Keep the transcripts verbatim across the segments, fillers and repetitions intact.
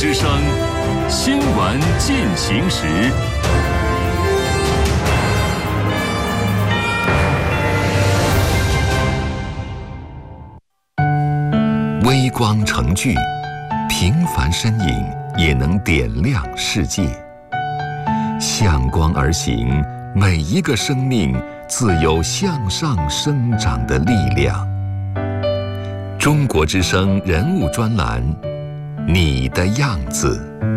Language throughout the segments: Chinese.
之声新闻进行时。微光成炬，平凡身影也能点亮世界。向光而行，每一个生命自有向上生长的力量。中国之声人物专栏，你的样子。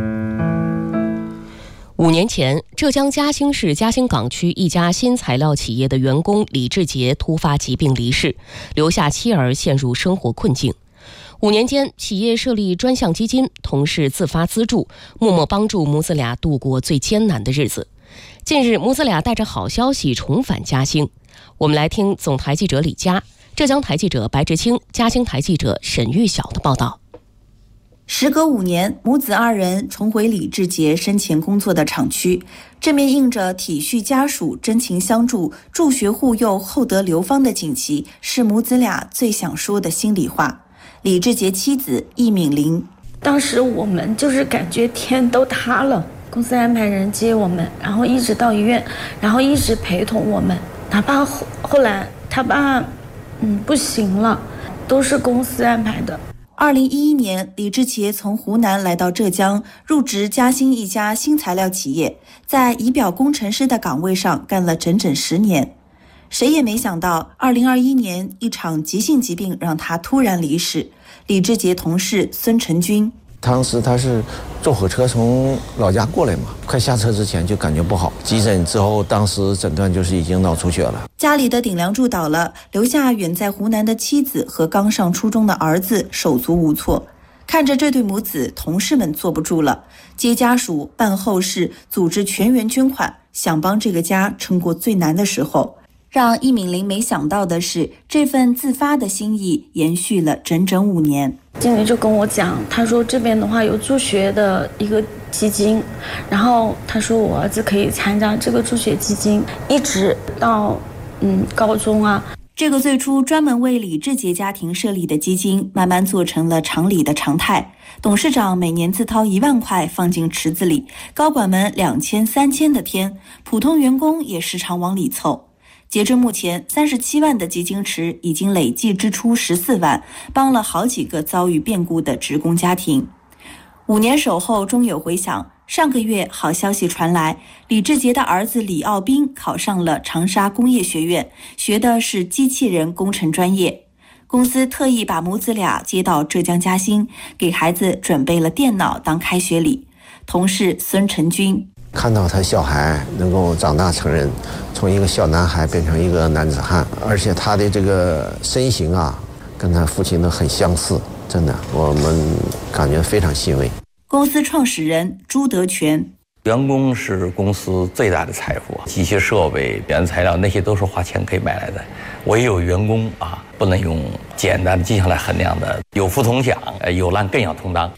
五年前，浙江嘉兴市嘉兴港区一家新材料企业的员工李志杰突发疾病离世，留下妻儿陷入生活困境。五年间，企业设立专项基金，同事自发资助，默默帮助母子俩度过最艰难的日子。近日，母子俩带着好消息重返嘉兴。我们来听总台记者李佳、浙江台记者白志清、嘉兴台记者沈玉晓的报道。 时隔五年，母子二人重回李志杰生前工作的厂区，这面印着体恤家属、真情相助、助学护幼、厚德流芳的锦旗，是母子俩最想说的心里话。李志杰妻子易敏玲， 当时我们就是感觉天都塌了，公司安排人接我们，然后一直到医院，然后一直陪同我们，哪怕后后来他爸嗯不行了，都是公司安排的。 二零一一年，李志杰从湖南来到浙江，入职嘉兴一家新材料企业，在仪表工程师的岗位上干了整整十年。谁也没想到，二零二一年一场急性疾病让他突然离世。李志杰同事孙成军， 当时他是坐火车从老家过来嘛，快下车之前就感觉不好，急诊之后当时诊断就是已经脑出血了。 家里的顶梁柱倒了，留下远在湖南的妻子和刚上初中的儿子手足无措。看着这对母子，同事们坐不住了，接家属、办后事、组织全员捐款，想帮这个家撑过最难的时候。让易敏玲没想到的是，这份自发的心意延续了整整五年。 经理就跟我讲，他说这边的话有助学的一个基金，然后他说我儿子可以参加这个助学基金，一直到嗯高中啊。 这个最初专门为李志杰家庭设立的基金，慢慢做成了厂里的常态。董事长每年自掏一万块放进池子里，高管们两千、三千的添，普通员工也时常往里凑。截至目前，三十七万的基金池已经累计支出十四万，帮了好几个遭遇变故的职工家庭。五年守候终有回响，上个月好消息传来，李志杰的儿子李奥斌考上了长沙工业学院，学的是机器人工程专业。公司特意把母子俩接到浙江嘉兴，给孩子准备了电脑当开学礼。同事孙成军， 看到他小孩能够长大成人，从一个小男孩变成一个男子汉，而且他的这个身形啊，跟他父亲都很相似，真的，我们感觉非常欣慰。 公司创始人朱德全， 员工是公司最大的财富，机械设备、原材料那些都是花钱可以买来的，唯有员工啊，不能用简单的绩效来衡量的，有福同享，有难更要同当。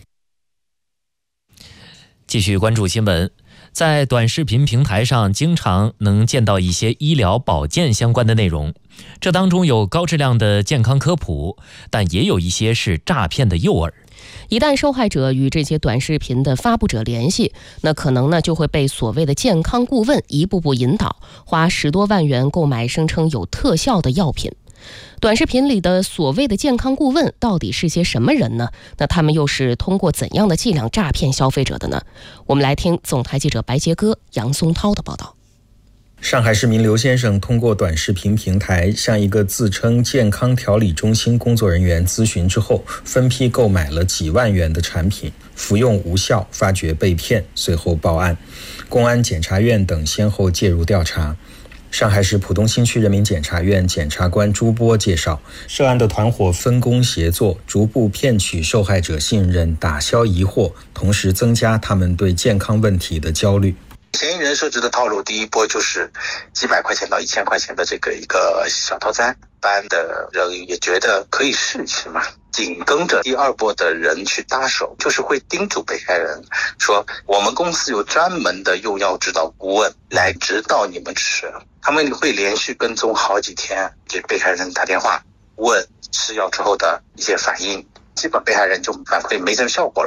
继续关注新闻。在短视频平台上经常能见到一些医疗保健相关的内容，这当中有高质量的健康科普，但也有一些是诈骗的诱饵。 一旦受害者与这些短视频的发布者联系，那可能呢就会被所谓的健康顾问一步步引导，花十多万元购买声称有特效的药品。短视频里的所谓的健康顾问到底是些什么人呢？那他们又是通过怎样的伎俩诈骗消费者的呢？我们来听总台记者白杰哥、杨松涛的报道。 上海市民刘先生通过短视频平台向一个自称健康调理中心工作人员咨询之后，分批购买了几万元的产品，服用无效，发觉被骗，随后报案。公安、检察院等先后介入调查。上海市浦东新区人民检察院检察官朱波介绍，涉案的团伙分工协作，逐步骗取受害者信任，打消疑惑，同时增加他们对健康问题的焦虑。 嫌疑人设置的套路，第一波就是几百块钱到一千块钱的这个一个小套餐，一般的人也觉得可以试试嘛。紧跟着第二波的人去搭手，就是会叮嘱被害人说，我们公司有专门的用药指导顾问来指导你们吃，他们会连续跟踪好几天，给被害人打电话问吃药之后的一些反应，基本被害人就反馈没什么效果了。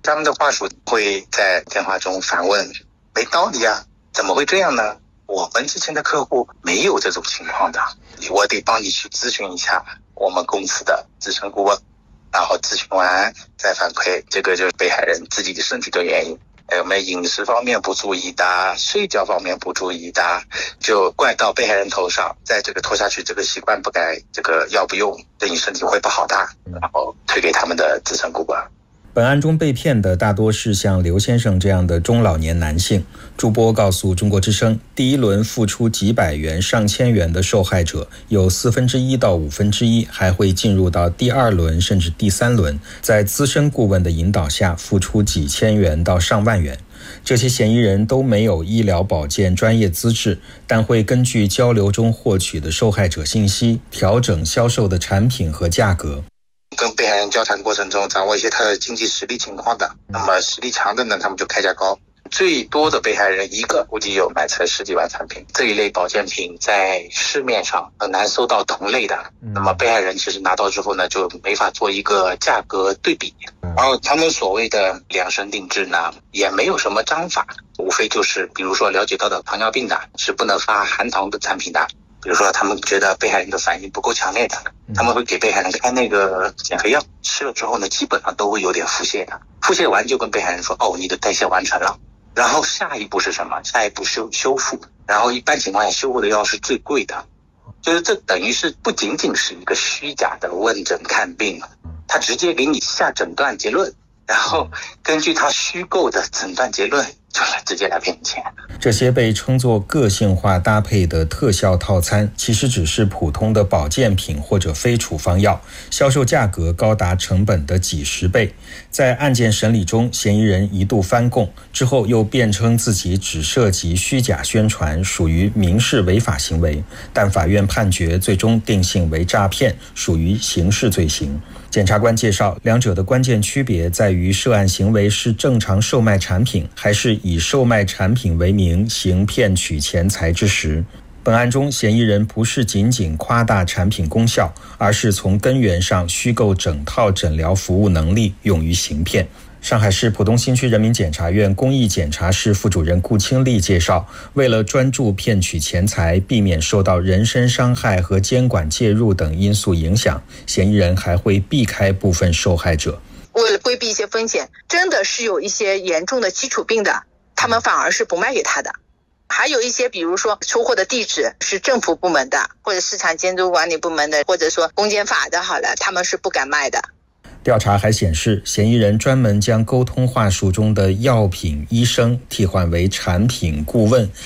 他们的话术会在电话中反问：没道理啊，怎么会这样呢？我们之前的客户没有这种情况的，我得帮你去咨询一下我们公司的资深顾问，然后咨询完再反馈，这个就是被害人自己的身体的原因，有没有饮食方面不注意的，睡觉方面不注意的，就怪到被害人头上，在这个拖下去这个习惯不改，这个药不用，对你身体会不好的，然后推给他们的资深顾问。 本案中被骗的大多是像刘先生这样的中老年男性。朱波告诉中国之声，第一轮付出几百元、上千元的受害者，有四分之一到五分之一还会进入到第二轮甚至第三轮，在资深顾问的引导下付出几千元到上万元。这些嫌疑人都没有医疗保健专业资质，但会根据交流中获取的受害者信息，调整销售的产品和价格。 跟被害人交谈过程中掌握一些他的经济实力情况的，那么实力强的呢，他们就开价高。最多的被害人一个估计有买才十几万产品，这一类保健品在市面上很难搜到同类的，那么被害人其实拿到之后呢，就没法做一个价格对比。然后他们所谓的量身定制呢，也没有什么章法，无非就是比如说了解到的糖尿病的是不能发含糖的产品的，比如说他们觉得被害人的反应不够强烈的，他们会给被害人开那个减肥药，吃了之后呢，基本上都会有点腹泻的，腹泻完就跟被害人说，哦，你的代谢完成了。然后下一步是什么？下一步修修复，然后一般情况下修复的药是最贵的，就是这等于是不仅仅是一个虚假的问诊看病，他直接给你下诊断结论，然后根据他虚构的诊断结论就来直接来骗钱。 这些被称作个性化搭配的特效套餐，其实只是普通的保健品或者非处方药，销售价格高达成本的几十倍。在案件审理中，嫌疑人一度翻供，之后又辩称自己只涉及虚假宣传，属于民事违法行为，但法院判决最终定性为诈骗，属于刑事罪行。检察官介绍，两者的关键区别在于涉案行为是正常售卖产品，还是以售卖产品为名行骗取钱财之实。本案中，嫌疑人不是仅仅夸大产品功效，而是从根源上虚构整套诊疗服务能力，用于行骗。上海市浦东新区人民检察院公益检察室副主任顾清丽介绍，为了专注骗取钱财，避免受到人身伤害和监管介入等因素影响，嫌疑人还会避开部分受害者。 为了规避一些风险，真的是有一些严重的基础病的，他们反而是不卖给他的。还有一些比如说出货的地址是政府部门的，或者市场监督管理部门的，或者说公检法的，好了，他们是不敢卖的。 调查还显示，嫌疑人专门将沟通话术中的药品医生替换为产品顾问，